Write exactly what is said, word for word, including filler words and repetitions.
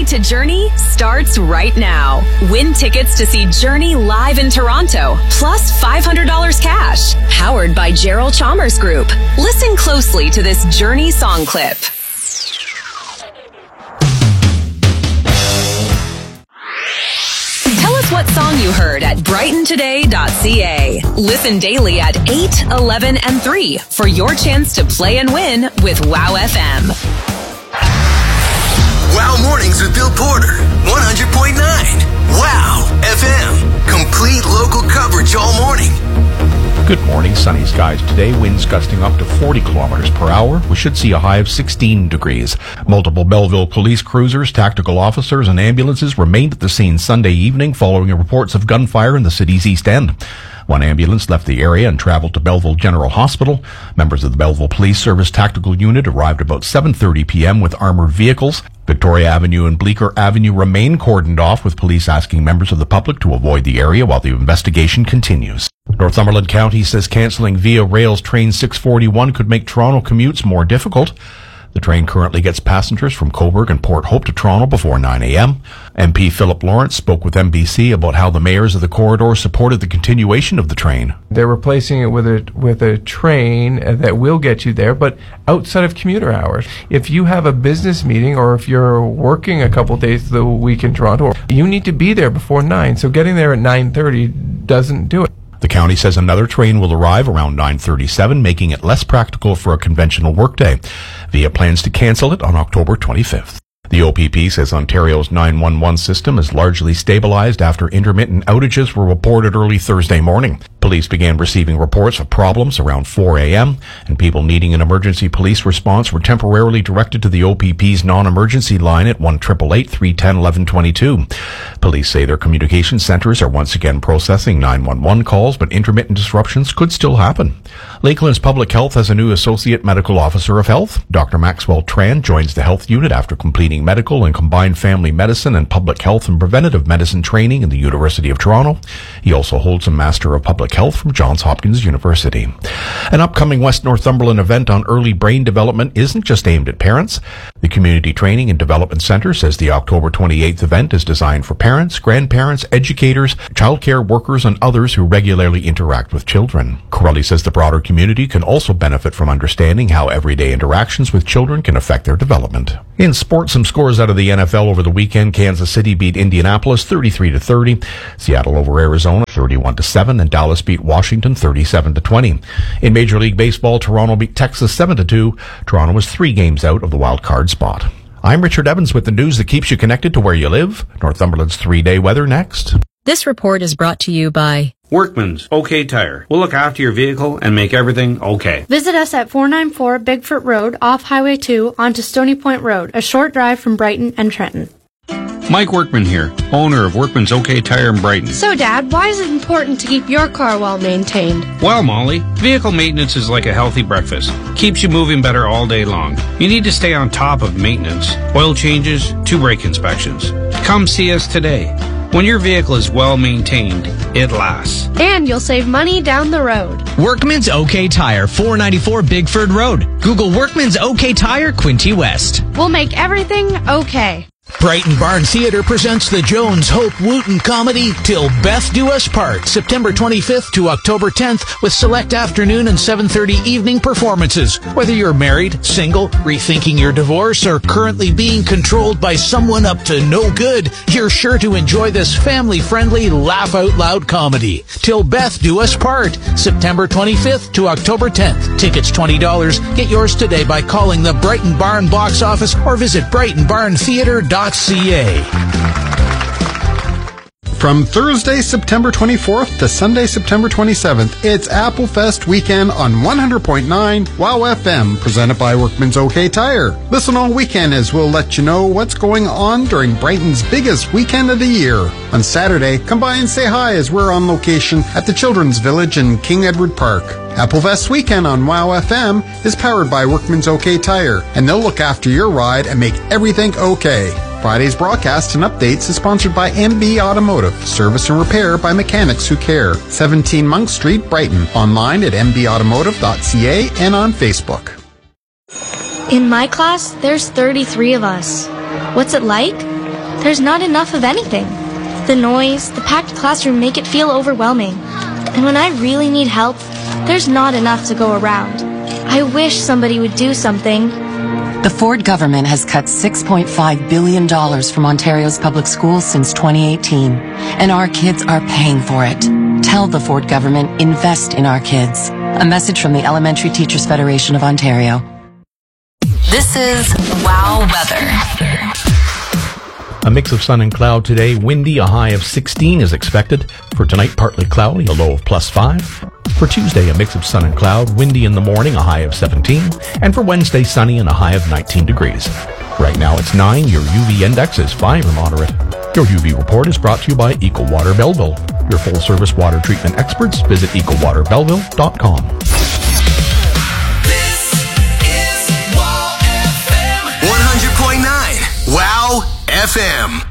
to Journey starts right now. Win tickets to see Journey live in Toronto, plus five hundred dollars cash. Powered by Gerald Chalmers Group. Listen closely to this Journey song clip. Tell us what song you heard at brighton today dot c a. Listen daily at eight, eleven, and three for your chance to play and win with Wow F M. Wow Mornings with Bill Porter, one hundred point nine. Wow F M. Complete local coverage all morning. Good morning. Sunny skies today. Winds gusting up to forty kilometers per hour. We should see a high of sixteen degrees. Multiple Belleville police cruisers, tactical officers, and ambulances remained at the scene Sunday evening following reports of gunfire in the city's East End. One ambulance left the area and traveled to Belleville General Hospital. Members of the Belleville Police Service Tactical Unit arrived about seven thirty p.m. with armored vehicles. Victoria Avenue and Bleecker Avenue remain cordoned off, with police asking members of the public to avoid the area while the investigation continues. Northumberland County says cancelling Via Rail's Train six forty-one could make Toronto commutes more difficult. The train currently gets passengers from Cobourg and Port Hope to Toronto before nine a.m. M P Philip Lawrence spoke with M B C about how the mayors of the corridor supported the continuation of the train. They're replacing it with a with a train that will get you there, but outside of commuter hours. If you have a business meeting or if you're working a couple days of the week in Toronto, you need to be there before nine. So getting there at nine thirty doesn't do it. The county says another train will arrive around nine thirty-seven, making it less practical for a conventional workday. Via plans to cancel it on October twenty-fifth. The O P P says Ontario's nine one one system is largely stabilized after intermittent outages were reported early Thursday morning. Police began receiving reports of problems around four a.m., and people needing an emergency police response were temporarily directed to the O P P's non-emergency line at one eight eight eight, three one zero, one one two two. Police say their communication centers are once again processing nine one one calls, but intermittent disruptions could still happen. Lakeland's Public Health has a new Associate Medical Officer of Health. Doctor Maxwell Tran joins the health unit after completing medical and combined family medicine and public health and preventative medicine training in the University of Toronto. He also holds a Master of Public Health from Johns Hopkins University. An upcoming West Northumberland event on early brain development isn't just aimed at parents. The Community Training and Development Centre says the October twenty-eighth event is designed for parents, grandparents, educators, childcare workers, and others who regularly interact with children. Corelli says the broader community can also benefit from understanding how everyday interactions with children can affect their development. In sports, some scores out of the N F L over the weekend. Kansas City beat Indianapolis thirty-three to thirty. Seattle over Arizona thirty-one to seven, and Dallas beat Washington thirty-seven to twenty. In Major League Baseball, Toronto beat Texas seven to two. Toronto was three games out of the wild card spot. I'm Richard Evans with the news that keeps you connected to where you live. Northumberland's three-day weather next. This report is brought to you by Workman's OK Tire. We'll look after your vehicle and make everything okay. Visit us at four ninety-four Bigfoot Road off Highway two onto Stony Point Road, a short drive from Brighton and Trenton. Mike Workman here, owner of Workman's OK Tire in Brighton. So, Dad, why is it important to keep your car well maintained? Well, Molly, vehicle maintenance is like a healthy breakfast. Keeps you moving better all day long. You need to stay on top of maintenance, oil changes, two brake inspections. Come see us today. When your vehicle is well maintained, it lasts. And you'll save money down the road. Workman's OK Tire, four ninety-four Bigford Road. Google Workman's OK Tire, Quinte West. We'll make everything okay. Brighton Barn Theatre presents the Jones Hope Wooten comedy Till Beth Do Us Part, September twenty-fifth to October tenth, with select afternoon and seven thirty evening performances. Whether you're married, single, rethinking your divorce, or currently being controlled by someone up to no good, you're sure to enjoy this family-friendly, laugh-out-loud comedy. Till Beth Do Us Part, September twenty-fifth to October tenth. Tickets twenty dollars. Get yours today by calling the Brighton Barn box office or visit brighton barn theatre dot c a. From Thursday, September twenty-fourth to Sunday, September twenty-seventh, it's Apple Fest weekend on one hundred point nine Wow F M, presented by Workman's OK Tire. Listen all weekend as we'll let you know what's going on during Brighton's biggest weekend of the year. On Saturday, come by and say hi as we're on location at the Children's Village in King Edward Park. Apple Fest weekend on Wow F M is powered by Workman's OK Tire, and they'll look after your ride and make everything okay. Friday's broadcast and updates is sponsored by M B Automotive, service and repair by mechanics who care. seventeen Monk Street, Brighton. Online at m b automotive dot c a and on Facebook. In my class, there's thirty-three of us. What's it like? there's not enough of anything. The noise, the packed classroom make it feel overwhelming. And when I really need help, there's not enough to go around. I wish somebody would do something. The Ford government has cut six point five billion dollars from Ontario's public schools since twenty eighteen, and our kids are paying for it. Tell the Ford government, invest in our kids. A message from the Elementary Teachers Federation of Ontario. This is Wow Weather. A mix of sun and cloud today. Windy, a high of sixteen is expected. For tonight, partly cloudy, a low of plus five. For Tuesday, a mix of sun and cloud. Windy in the morning, a high of seventeen. And for Wednesday, sunny and a high of nineteen degrees. Right now, it's nine. Your U V index is five or moderate. Your U V report is brought to you by EcoWater Belleville. Your full-service water treatment experts. Visit eco water belleville dot com. one hundred point nine Wow F M.